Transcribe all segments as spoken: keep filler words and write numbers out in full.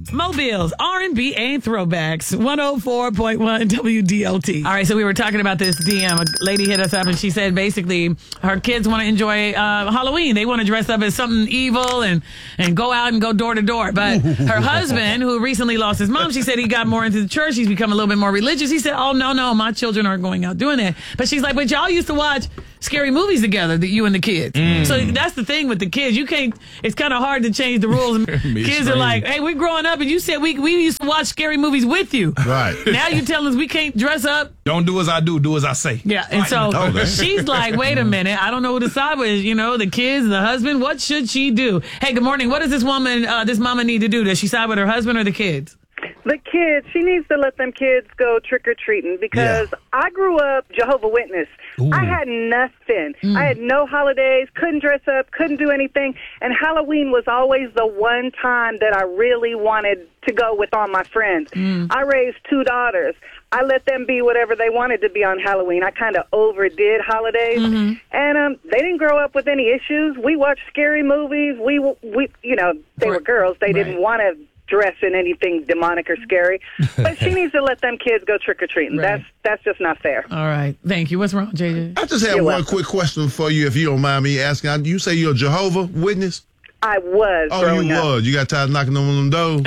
Mobiles, R and B, and throwbacks. one oh four point one W D L T. All right, so we were talking about this D M. A lady hit us up and she said basically her kids want to enjoy uh, Halloween. They want to dress up as something evil and, and go out and go door to door. But her husband, who recently lost his mom, she said he got more into the church. He's become a little bit more religious. He said, oh, no, no, my children aren't going out doing that. But she's like, but y'all used to watch scary movies together, that you and the kids. Mm. So that's the thing with the kids. You can't, it's kind of hard to change the rules. Kids are like, hey, we're growing up and you said we we used to watch scary movies with you. Right. Now you telling us we can't dress up. Don't do as I do, do as I say. Yeah. And so she's like, wait a minute, I don't know who to side with. You know, the kids, the husband, what should she do? Hey, good morning. What does this woman, uh, this mama need to do? Does she side with her husband or the kids? The kids, she needs to let them kids go trick-or-treating because yeah. I grew up Jehovah's Witness. Ooh. I had nothing. Mm. I had no holidays, couldn't dress up, couldn't do anything. And Halloween was always the one time that I really wanted to go with all my friends. Mm. I raised two daughters. I let them be whatever they wanted to be on Halloween. I kind of overdid holidays. Mm-hmm. And um, they didn't grow up with any issues. We watched scary movies. We, we you know, they were girls. They right. didn't want to dress in anything demonic or scary, but she needs to let them kids go trick-or-treating. Right. That's that's just not fair. All right. Thank you. What's wrong, J J? I just have you're one welcome. quick question for you, if you don't mind me asking. You say you're a Jehovah's Witness? I was Oh, you up. was. You got tired of knocking on them doors?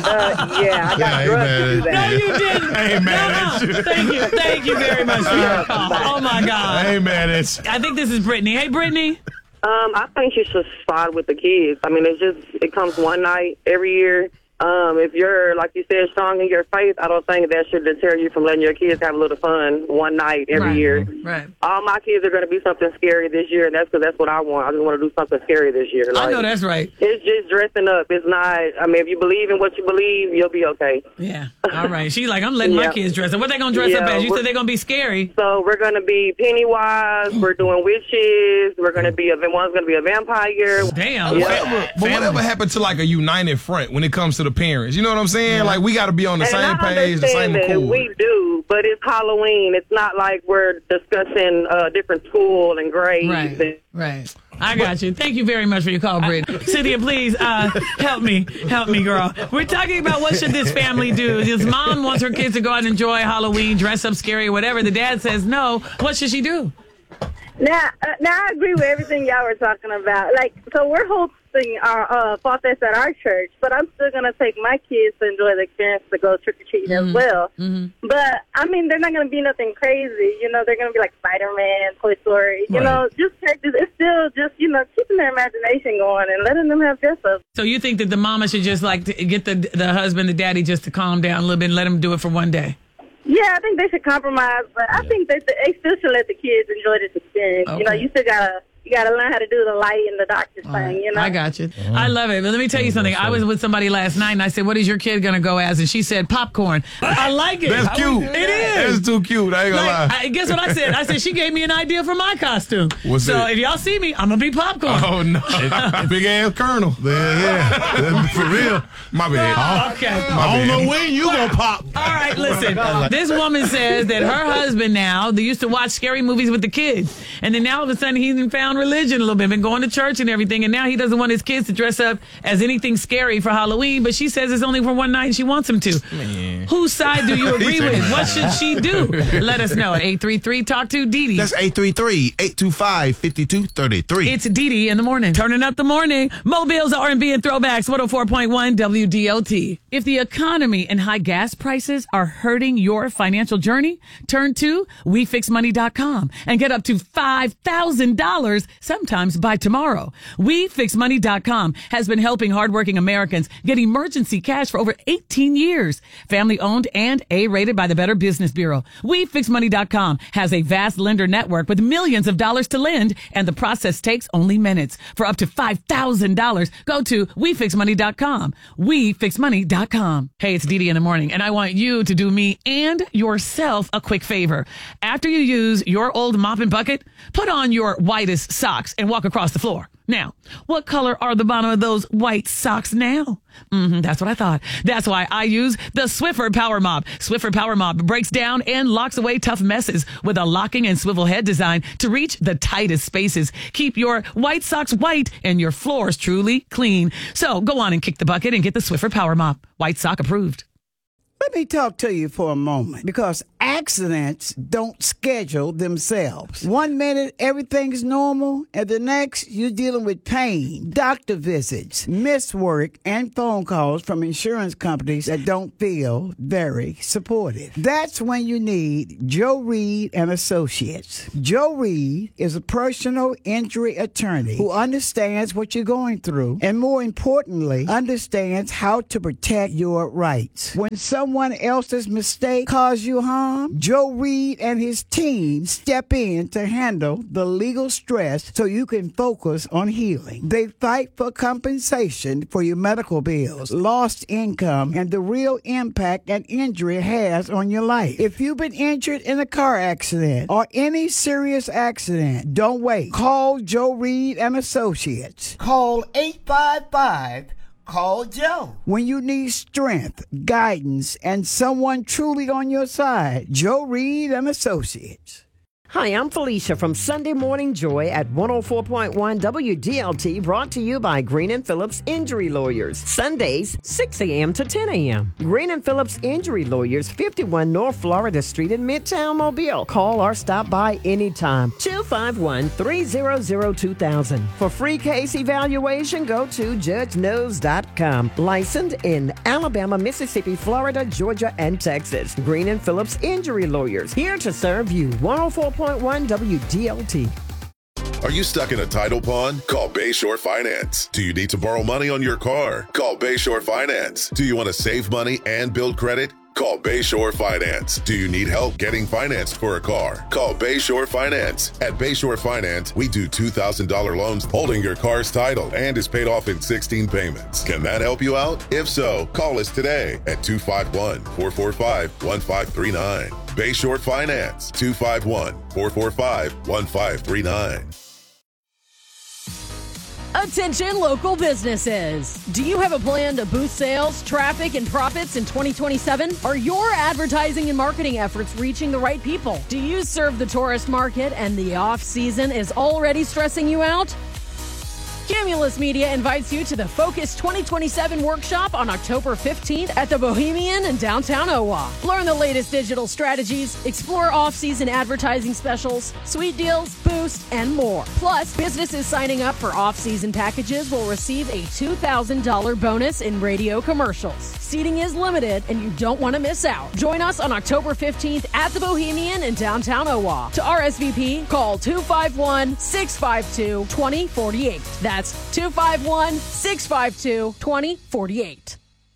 uh, yeah, I got yeah, drugs to do that. No, you didn't. Hey, man. No, no. Thank you. Thank you very much for your call. Oh, my God. Hey, man. It's... I think this is Brittany. Hey, Brittany. Um, I think you should side with the kids. I mean, it's just, it comes one night every year. Um, if you're, like you said, strong in your faith, I don't think that should deter you from letting your kids have a little fun one night every right. year. Right. All my kids are going to be something scary this year, and that's because that's what I want. I just want to do something scary this year. Like, I know that's right. It's just dressing up. It's not, I mean, if you believe in what you believe, you'll be okay. Yeah. All right. She's like, I'm letting yeah. my kids dress up. What they going to dress yeah, up as? You said they're going to be scary. So we're going to be Pennywise. We're doing witches. We're going to be, a, one's going to be a vampire. Damn. Yeah. Whatever, but whatever happened to like a united front when it comes to the parents? You know what I'm saying? Yeah. Like, we got to be on the and same I page, the same accord. We do, but it's Halloween. It's not like we're discussing uh, different school and grades. Right, and right. I got you. Thank you very much for your call, Britt. Cynthia, please uh, help me. Help me, girl. We're talking about what should this family do. His mom wants her kids to go out and enjoy Halloween, dress up scary or whatever. The dad says no. What should she do? Now, uh, now I agree with everything y'all were talking about. Like, so we're hosting our uh, Fall Fest at our church, but I'm still going to take my kids to enjoy the experience to go trick-or-treating mm-hmm. as well. Mm-hmm. But, I mean, they're not going to be nothing crazy. You know, they're going to be like Spider-Man, Toy Story. You right. know, just characters. It's still just, you know, keeping their imagination going and letting them have dress-ups. So you think that the mama should just, like, to get the, the husband, the daddy, just to calm down a little bit and let him do it for one day? Yeah, I think they should compromise, but I think that they still should let the kids enjoy this experience. Okay. You know, you still gotta you gotta learn how to do the light and the doctor thing. Right. You know, I got you. Uh-huh. I love it. But let me tell you something. I was with somebody last night, and I said, "What is your kid gonna go as?" And she said, "Popcorn." I like it. That's cute. It is. That's too cute. I ain't gonna like, lie. I, guess what I said? I said she gave me an idea for my costume. What's so it? if y'all see me, I'm gonna be Popcorn. Oh no, big ass Colonel. Yeah, yeah. For real. My bad. Oh, okay. My I don't bad. know when you gonna pop. All right, listen. This woman says that her husband now, they used to watch scary movies with the kids. And then now all of a sudden he's found religion a little bit, been going to church and everything. And now he doesn't want his kids to dress up as anything scary for Halloween. But she says it's only for one night and she wants him to. Man. Whose side do you agree with? What should she do? Let us know at eight three three talk to Dee Dee. That's eight three three, eight two five, five two three three. It's Dee Dee in the morning. Turning up the morning. Mobiles, R and B, and throwbacks. one oh four point one W D L T. If the economy and high gas prices are hurting your financial journey, turn to we fix money dot com and get up to five thousand dollars sometimes by tomorrow. we fix money dot com has been helping hardworking Americans get emergency cash for over eighteen years. Family owned and A-rated by the Better Business Bureau. we fix money dot com has a vast lender network with millions of dollars to lend, and the process takes only minutes. For up to five thousand dollars, go to we fix money dot com. we fix money dot com. Hey, it's Dee Dee in the morning, and I want you to do me and yourself a quick favor. After you use your old mop and bucket, put on your whitest socks and walk across the floor. Now, what color are the bottom of those white socks now? Mm-hmm, that's what I thought. That's why I use the Swiffer Power Mop. Swiffer Power Mop breaks down and locks away tough messes with a locking and swivel head design to reach the tightest spaces. Keep your white socks white and your floors truly clean. So go on and kick the bucket and get the Swiffer Power Mop. White sock approved. Let me talk to you for a moment, because accidents don't schedule themselves. One minute, everything's normal, and the next, you're dealing with pain, doctor visits, missed work, and phone calls from insurance companies that don't feel very supportive. That's when you need Joe Reed and Associates. Joe Reed is a personal injury attorney who understands what you're going through, and more importantly, understands how to protect your rights. When someone else's mistake cause you harm, Joe Reed and his team step in to handle the legal stress so you can focus on healing. They fight for compensation for your medical bills, lost income, and the real impact an injury has on your life. If you've been injured in a car accident or any serious accident, don't wait. Call Joe Reed and Associates. Call eight five five Call Joe. When you need strength, guidance, and someone truly on your side, Joe Reed and Associates. Hi, I'm Felicia from Sunday Morning Joy at one oh four point one W D L T, brought to you by Green and Phillips Injury Lawyers. Sundays, six a.m. to ten a.m. Green and Phillips Injury Lawyers, fifty-one North Florida Street in Midtown Mobile. Call or stop by anytime. two five one, three zero zero, two thousand. For free case evaluation, go to judge knows dot com. Licensed in Alabama, Mississippi, Florida, Georgia, and Texas. Green and Phillips Injury Lawyers, here to serve you. one oh four point one W D L T. Are you stuck in a title pond? Call Bayshore Finance. Do you need to borrow money on your car? Call Bayshore Finance. Do you want to save money and build credit? Call Bayshore Finance. Do you need help getting financed for a car? Call Bayshore Finance. At Bayshore Finance, we do two thousand dollars loans holding your car's title and is paid off in sixteen payments. Can that help you out? If so, call us today at two five one, four four five, one five three nine. Bayshore Finance, two five one, four four five, one five three nine. Attention local businesses. Do you have a plan to boost sales, traffic, and profits in twenty twenty-seven? Are your advertising and marketing efforts reaching the right people? Do you serve the tourist market and the off-season is already stressing you out? Cumulus Media invites you to the Focus twenty twenty-seven workshop on October fifteenth at the Bohemian in downtown Owa. Learn the latest digital strategies, explore off-season advertising specials, sweet deals, boost, and more. Plus, businesses signing up for off-season packages will receive a two thousand dollars bonus in radio commercials. Seating is limited, and you don't want to miss out. Join us on October fifteenth at the Bohemian in downtown Owa. To R S V P, call two five one, six five two, two zero four eight. That's two five one, six five two, two zero four eight.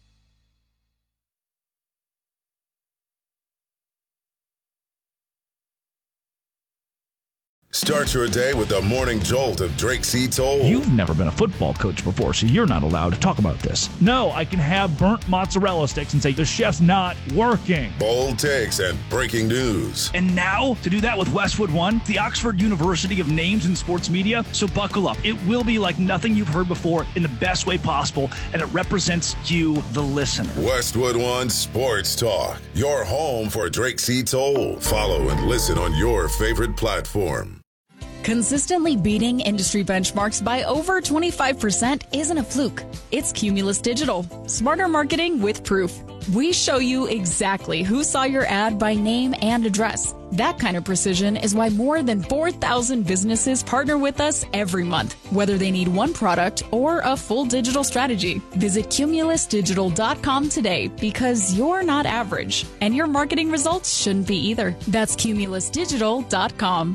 Start your day with the morning jolt of Drake C. Toll. You've never been a football coach before, so you're not allowed to talk about this. No, I can have burnt mozzarella sticks and say the chef's not working. Bold takes and breaking news. And now, to do that with Westwood One, the Oxford University of Names in Sports Media. So buckle up. It will be like nothing you've heard before in the best way possible, and it represents you, the listener. Westwood One Sports Talk, your home for Drake C. Toll. Follow and listen on your favorite platform. Consistently beating industry benchmarks by over twenty-five percent isn't a fluke. It's Cumulus Digital. Smarter marketing with proof. We show you exactly who saw your ad by name and address. That kind of precision is why more than four thousand businesses partner with us every month, whether they need one product or a full digital strategy. Visit cumulus digital dot com today, because you're not average, and your marketing results shouldn't be either. That's cumulus digital dot com.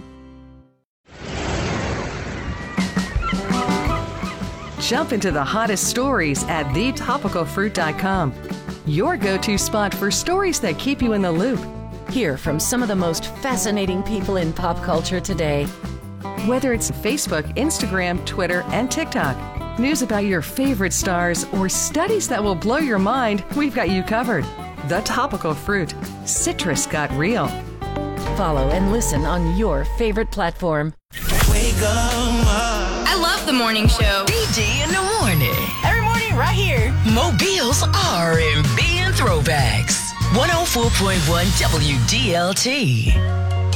Jump into the hottest stories at the topical fruit dot com. Your go-to spot for stories that keep you in the loop. Hear from some of the most fascinating people in pop culture today. Whether it's Facebook, Instagram, Twitter, and TikTok, news about your favorite stars, or studies that will blow your mind, we've got you covered. The Topical Fruit. Citrus got real. Follow and listen on your favorite platform. Wake up. I I love the morning show. D J in the morning. Every morning right here. Mobile's R and B and Throwbacks. one oh four point one W D L T.